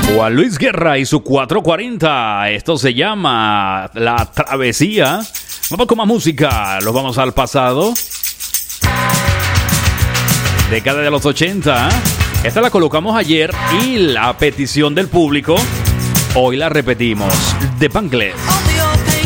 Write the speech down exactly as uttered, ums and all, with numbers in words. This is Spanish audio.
Juan Luis Guerra y su cuatro cuarenta. Esto se llama La Travesía. Vamos con más música. Nos vamos al pasado. Década de los ochenta. Esta la colocamos ayer y la petición del público hoy la repetimos. The Bangles.